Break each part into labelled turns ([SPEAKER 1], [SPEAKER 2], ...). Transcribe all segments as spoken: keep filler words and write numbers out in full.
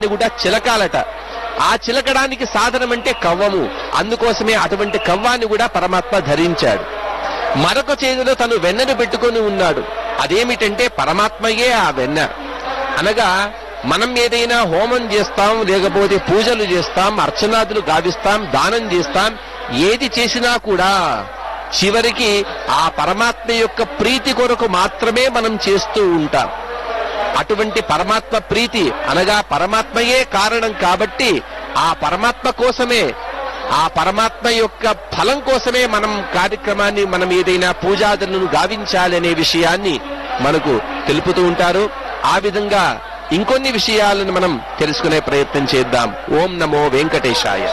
[SPEAKER 1] కూడా చిలకాలట. ఆ చిలకడానికి సాధనం అంటే కవ్వము. అందుకోసమే అటువంటి కవ్వాన్ని కూడా పరమాత్మ ధరించాడు. మరొక చేతిలో తను వెన్నను పెట్టుకొని ఉన్నాడు. అదేమిటంటే పరమాత్మయే ఆ వెన్న. అనగా మనం ఏదైనా హోమం చేస్తాం, లేకపోతే పూజలు చేస్తాం, అర్చనాదులు గావిస్తాం, దానం చేస్తాం, ఏది చేసినా కూడా చివరికి ఆ పరమాత్మ యొక్క ప్రీతి కొరకు మాత్రమే మనం చేస్తూ ఉంటాం. అటువంటి పరమాత్మ ప్రీతి అనగా పరమాత్మయే కారణం కాబట్టి ఆ పరమాత్మ కోసమే, ఆ పరమాత్మ యొక్క ఫలం కోసమే మనం కార్యక్రమాన్ని, మనం ఏదైనా పూజాదులను గావించాలనే విషయాన్ని మనకు తెలుపుతూ ఉంటారు. ఆ విధంగా ఇంకొన్ని విషయాలను మనం తెలుసుకునే ప్రయత్నం చేద్దాం. ఓం నమో వెంకటేశాయ.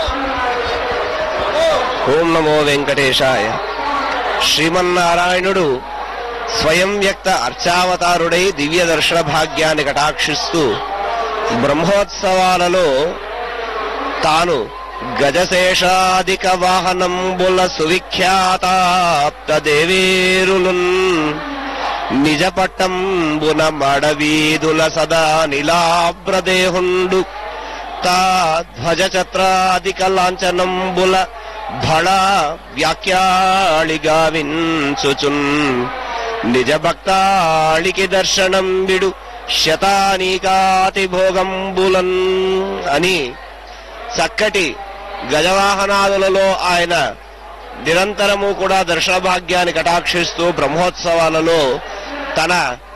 [SPEAKER 2] ఓం నమో వెంకటేశాయ. శ్రీమన్నారాయణుడు స్వయం వ్యక్త అర్చావతారుడై దివ్య దర్శన భాగ్యాన్ని కటాక్షిస్తూ బ్రహ్మోత్సవాలలో తాను గజశేషాదిక వాహనంబుల సువిఖ్యాతాప్త దేవేరులున్ నిజపట్టంబున మడవీధుల సదా నిలాభ్రదేహుండు తా ధ్వజ ఛత్రాదిక లాంఛనంబుల భళ వ్యాఖ్యాళిగా వించుచున్ నిజ భక్తాళికి దర్శనం విడు శతానీకాతి భోగంబులన్ అని చక్కటి గజవాహనాదులలో ఆయన నిరంతరము కూడా దర్శన భాగ్యాన్ని కటాక్షిస్తూ బ్రహ్మోత్సవాలలో తన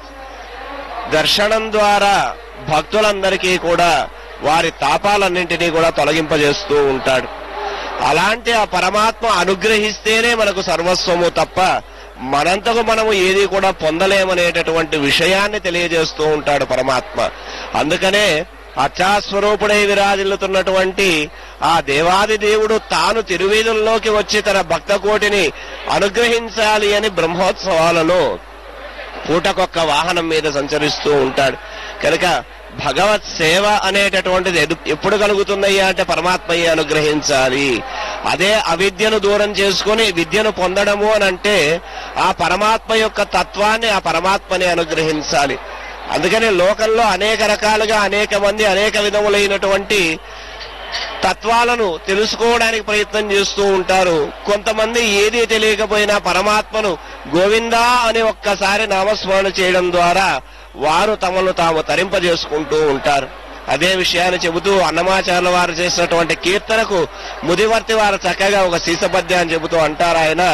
[SPEAKER 2] దర్శనం ద్వారా భక్తులందరికీ కూడా వారి తాపాలన్నింటినీ కూడా తొలగింపజేస్తూ ఉంటాడు. అలాంటి ఆ పరమాత్మ అనుగ్రహిస్తేనే మనకు సర్వస్వము తప్ప మనంతకు మనము ఏది కూడా పొందలేమనేటటువంటి విషయాన్ని తెలియజేస్తూ ఉంటాడు పరమాత్మ. అందుకనే అర్చాస్వరూపుడై విరాజిల్లుతున్నటువంటి ఆ దేవాది దేవుడు తాను తిరువీధుల్లోకి వచ్చి తన భక్త కోటిని అనుగ్రహించాలి అని బ్రహ్మోత్సవాలలో పూటకొక్క వాహనం మీద సంచరిస్తూ ఉంటాడు. కనుక భగవత్ సేవ అనేటటువంటిది ఎప్పుడు కలుగుతుందయ్యా అంటే పరమాత్మయ్య అనుగ్రహించాలి. అదే అవిద్యను దూరం చేసుకుని విద్యను పొందడము అని అంటే ఆ పరమాత్మ యొక్క తత్వాన్ని, ఆ పరమాత్మని అనుగ్రహించాలి. అందుకని లోకంలో అనేక రకాలుగా అనేక మంది అనేక విధములైనటువంటి తత్వాలను తెలుసుకోవడానికి ప్రయత్నం చేస్తూ ఉంటారు. కొంతమంది ఏదీ తెలియకపోయినా పరమాత్మను గోవిందా అని ఒక్కసారి నామస్మరణ చేయడం ద్వారా వారు తమను తాము తరింపజేసుకుంటూ ఉంటారు. అదే విషయాన్ని చెబుతూ అన్నమాచార్యుల వారు చేసినటువంటి కీర్తనకు ముదివర్తి వారు చక్కగా ఒక శీసపద్యాన్ని చెబుతూ అంటారు ఆయన,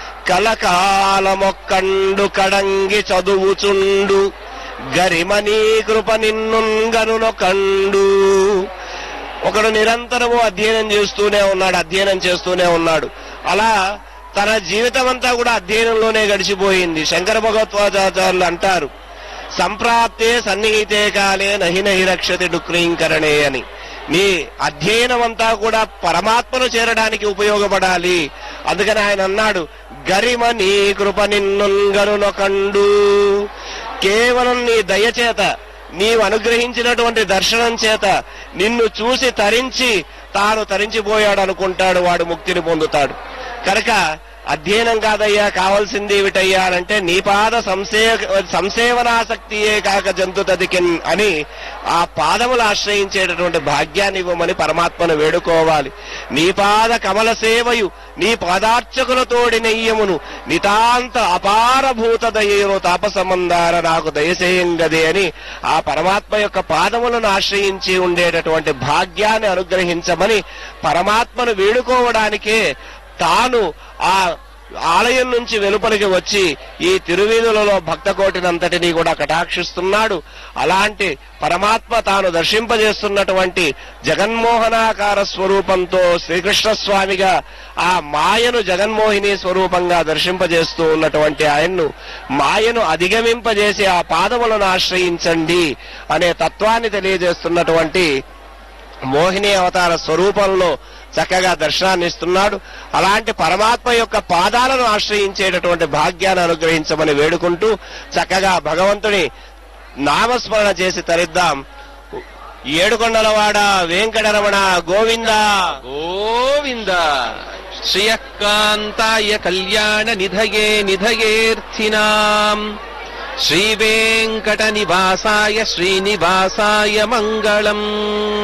[SPEAKER 2] కలకాలమొక్కండు కడంగి చదువుచుండు గరిమనీ కృప నిన్నుంగనున కండు. ఒకడు నిరంతరము అధ్యయనం చేస్తూనే ఉన్నాడు, అధ్యయనం చేస్తూనే ఉన్నాడు. అలా తన జీవితం అంతా కూడా అధ్యయనంలోనే గడిచిపోయింది. శంకర భగవత్పాదాచార్యులు అంటారు, సంప్రాప్తే సన్నిహితే కాలే నహి నహి రక్షతి డుక్రీంకరణే అని. నీ అధ్యయనం అంతా కూడా పరమాత్మను చేరడానికి ఉపయోగపడాలి. అందుకని ఆయన అన్నాడు, గరిమ నీ కృప నిన్నుంగరునొకండు. కేవలం నీ దయచేత, నీవు అనుగ్రహించినటువంటి దర్శనం చేత నిన్ను చూసి తరించి తాను తరించిపోయాడు అనుకుంటాడు, వాడు ముక్తిని పొందుతాడు. కనుక అధ్యయనం కాదయ్యా, కావాల్సింది ఏమిటయ్యా అంటే నీ పాద సంసే సంసేవనాసక్తియే కాక జంతు తదికిన్ అని ఆ పాదములు ఆశ్రయించేటటువంటి భాగ్యాన్ని ఇవ్వమని పరమాత్మను వేడుకోవాలి. నీ పాద కమల సేవయు నీ పాదార్చకులతోడి నెయ్యమును నితాంత అపారభూత దయ్యను తాపసమందార నాకు దయచేయంగదే అని ఆ పరమాత్మ యొక్క పాదములను ఆశ్రయించి ఉండేటటువంటి భాగ్యాన్ని అనుగ్రహించమని పరమాత్మను వేడుకోవడానికే తాను ఆ ఆలయం నుంచి వెలుపలికి వచ్చి ఈ తిరువీధులలో భక్త కోటినంతటినీ కూడా కటాక్షిస్తున్నాడు. అలాంటి పరమాత్మ తాను దర్శింపజేస్తున్నటువంటి జగన్మోహనాకార స్వరూపంతో శ్రీకృష్ణ స్వామిగా ఆ మాయను జగన్మోహిని స్వరూపంగా దర్శింపజేస్తూ ఉన్నటువంటి ఆయన్ను మాయను అధిగమింపజేసి ఆ పాదములను ఆశ్రయించండి అనే తత్వాన్ని తెలియజేస్తున్నటువంటి మోహిని అవతార స్వరూపంలో చక్కగా దర్శనాన్ని ఇస్తున్నాడు. అలాంటి పరమాత్మ యొక్క పాదాలను ఆశ్రయించేటటువంటి భాగ్యాన్ని అనుగ్రహించమని వేడుకుంటూ చక్కగా భగవంతుని నామస్మరణ చేసి తరిద్దాం. ఏడుకొండలవాడ వెంకటరమణ గోవింద
[SPEAKER 1] గోవింద. శ్రియకాంతాయ కళ్యాణ నిధయే నిధయేర్థినాం శ్రీ వెంకట నివాసాయ శ్రీనివాసాయ మంగళం.